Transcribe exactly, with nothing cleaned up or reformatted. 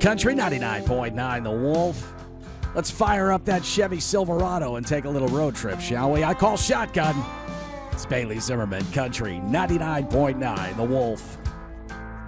Country ninety-nine point nine The Wolf. Let's fire up that Chevy Silverado and take a little road trip, shall we? I call shotgun. It's Bailey Zimmerman, Country ninety-nine point nine The Wolf.